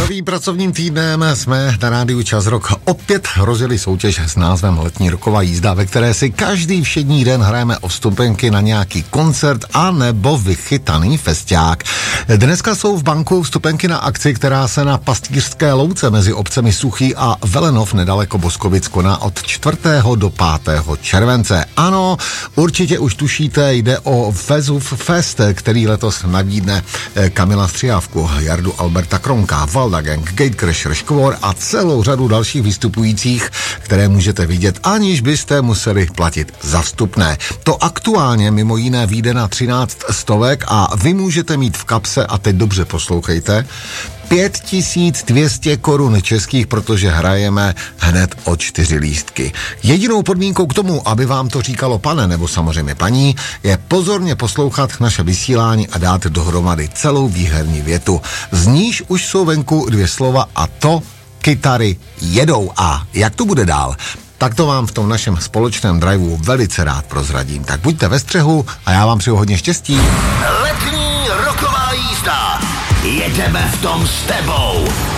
Novým pracovním týdnem jsme na rádiu Čas Rock opět rozjeli soutěž s názvem Letní roková jízda, ve které si každý všední den hrajeme o vstupenky na nějaký koncert a nebo vychytaný festiák. Dneska jsou v banku vstupenky na akci, která se na Pastýřské louce mezi obcemi Suchý a Velenov nedaleko Boskovic koná od 4. do 5. července. Ano, určitě už tušíte, jde o Vezův fest, který letos nabídne Kamila Střihavku, Jardu Alberta Kronka, Valda Gang, Gatecrasher, Škvor a celou řadu dalších vystupujících, které můžete vidět, aniž byste museli platit za vstupné. To aktuálně mimo jiné vyjde na 13 stovek a vy můžete mít v kapse, a teď dobře poslouchejte, 5200 korun českých, protože hrajeme hned o 4 lístky. Jedinou podmínkou k tomu, aby vám to říkalo pane nebo samozřejmě paní, je pozorně poslouchat naše vysílání a dát dohromady celou výherní větu. Z níž už jsou venku 2 slova a to kytary jedou. A jak to bude dál? Tak to vám v tom našem společném driveu velice rád prozradím. Tak buďte ve střehu a já vám přeju hodně štěstí. Letní roková jízda. Jedeme v tom s tebou.